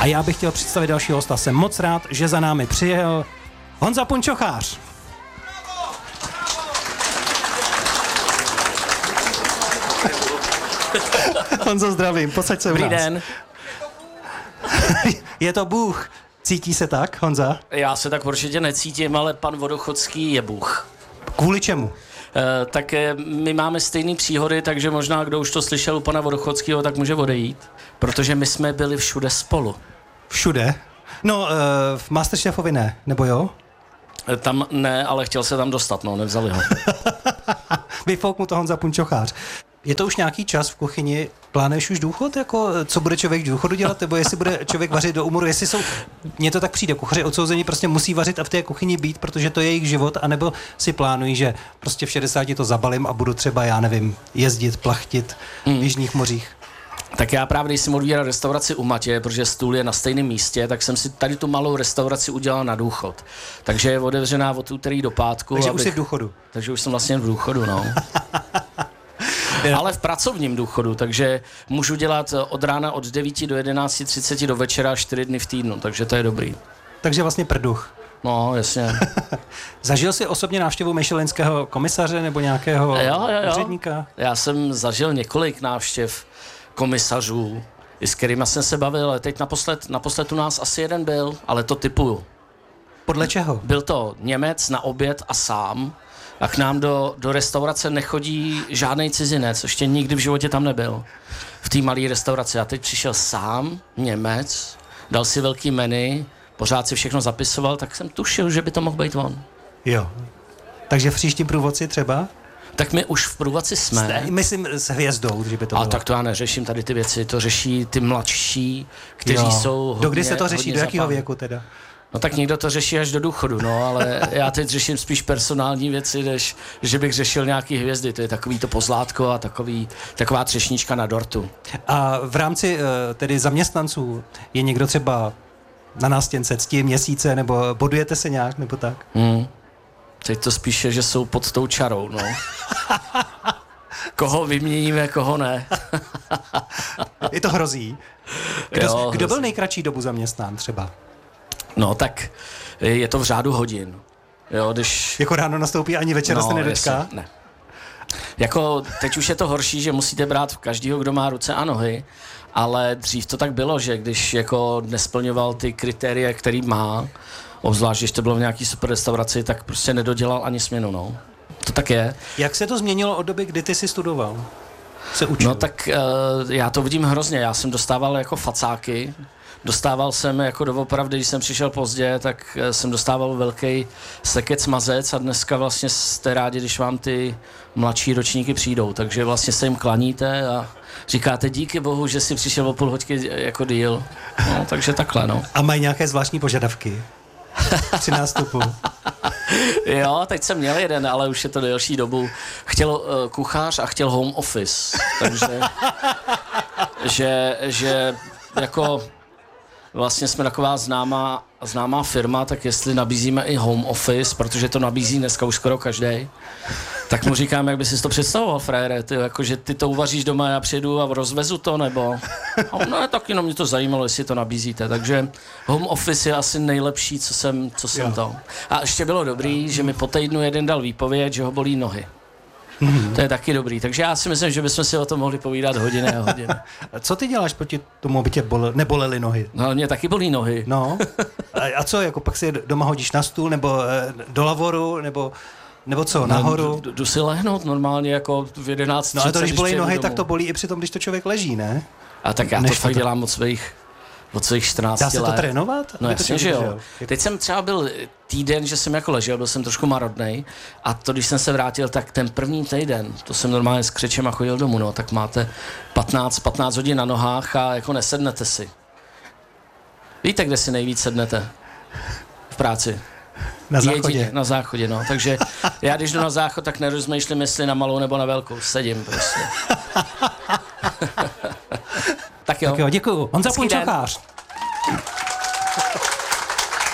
A já bych chtěl představit dalšího hosta. Jsem moc rád, že za námi přijel Honza Punčochář. Honzo, zdravím, posaď se u nás. Dobrý den. Je to Bůh. Cítí se tak, Honza? Já se tak určitě necítím, ale pan Vodochodský je Bůh. Kvůli čemu? Tak my máme stejné příhody, takže možná kdo už to slyšel u pana Vodochodského, tak může odejít. Protože my jsme byli všude spolu. Všude? No, v Masterchefovi ne, nebo jo? Tam ne, ale chtěl se tam dostat, no, nevzali ho. Vyfouk mu to Honza Punčochář. Je to už nějaký čas v kuchyni? Plánuješ už důchod? Jako, co bude člověk v důchodu dělat? Nebo jestli bude člověk vařit do úmoru? Jestli jsou, mně to tak přijde, kuchaři odsouzení prostě musí vařit a v té kuchyni být, protože to je jejich život, anebo si plánují, že prostě v 60 to zabalím a budu třeba, já nevím, jezdit, plachtit v jižních mořích. Tak já právě, když jsem otvíral restauraci u Matě, protože stůl je na stejném místě, tak jsem si tady tu malou restauraci udělal na důchod. Takže je otevřená od úterý do pátku. Takže už jsi v důchodu. Takže už jsem vlastně v důchodu, no. Ale v pracovním důchodu, takže můžu dělat od rána od 9 do 11:30 do večera 4 dny v týdnu, takže to je dobrý. Takže vlastně prduch. No, jasně. Zažil jsi osobně návštěvu michelinského komisaře nebo nějakého úředníka? Já jsem zažil několik návštěv komisařů, s kterými jsem se bavil, ale teď naposled u nás asi jeden byl, ale to typuju. Podle čeho? Byl to Němec na oběd a sám. A k nám do restaurace nechodí žádný cizinec, ještě nikdy v životě tam nebyl. V té malé restauraci. A teď přišel sám, Němec, dal si velký menu, pořád si všechno zapisoval, tak jsem tušil, že by to mohl být on. Jo. Takže v příštím průvodci třeba? Tak my už v průvodci jsme. Myslím s hvězdou, že by to bylo. A tak to já neřeším tady ty věci, to řeší ty mladší, kteří jsou hodně. Do kdy se to řeší, do jakého věku teda? No tak někdo to řeší až do důchodu, no, ale já teď řeším spíš personální věci, než že bych řešil nějaký hvězdy. To je takový to pozlátko a taková třešnička na dortu. A v rámci tedy zaměstnanců je někdo třeba na nástěnce ctí měsíce, nebo bodujete se nějak, nebo tak? Teď to spíše, že jsou pod tou čarou, no. Koho vyměníme, koho ne. Je to hrozí. Kdo byl nejkratší dobu zaměstnán třeba? No tak je to v řádu hodin. Jo, když... Jako ráno nastoupí, ani večera se nedočká? Jasně, ne. Jako teď už je to horší, že musíte brát každýho, kdo má ruce a nohy, ale dřív to tak bylo, že když jako nesplňoval ty kritéria, který má, obzvlášť, když to bylo v nějaký super restauraci, tak prostě nedodělal ani směnu, no. To tak je. Jak se to změnilo od doby, kdy ty jsi studoval? Se učil? No tak já to vidím hrozně. Já jsem dostával jako facáky. Dostával jsem jako doopravdy, když jsem přišel pozdě, tak jsem dostával velký sekec mazec a dneska vlastně jste rádi, když vám ty mladší ročníky přijdou. Takže vlastně se jim klaníte a říkáte díky bohu, že si přišel o půl hoďky jako díl. No, takže takhle, no. A mají nějaké zvláštní požadavky při nástupu? Jo, teď jsem měl jeden, ale už je to delší dobu. Chtěl kuchař a chtěl home office. Takže že jako vlastně jsme taková známá firma, tak jestli nabízíme i home office, protože to nabízí dneska už skoro každý, tak mu říkám, jak by si to představoval, frére, jako, že ty to uvaříš doma, já přijedu a rozvezu to, nebo... No, tak jenom mě to zajímalo, jestli to nabízíte, takže home office je asi nejlepší, co jsem to. A ještě bylo dobrý, že mi po týdnu jeden dal výpověď, že ho bolí nohy. To je taky dobrý, takže já si myslím, že bychom si o tom mohli povídat hodiny a hodiny. Co ty děláš proti tomu, aby tě nebolely nohy? No, mě taky bolí nohy. No, a co, jako pak si doma hodíš na stůl, nebo do lavoru, nebo co, nahoru? Jdu si lehnout normálně jako v 11:30. No ale to, když bolí nohy, tak to bolí i při tom, když to člověk leží, ne? A tak já to fakt dělám od svých 14 let. Dá se to trénovat? No jasně, že jo. Teď jsem třeba byl týden, že jsem jako ležel, byl jsem trošku marodnej a to, když jsem se vrátil, tak ten první týden, to jsem normálně s křečem a chodil domů, no, tak máte 15 hodin na nohách a jako nesednete si. Víte, kde si nejvíc sednete? V práci. Na záchodě. Jedině, na záchodě, no. Takže já, když jdu na záchod, tak nerozmýšlím, jestli na malou nebo na velkou. Sedím prostě. Tak jo, děkuju. Honza Punčochář.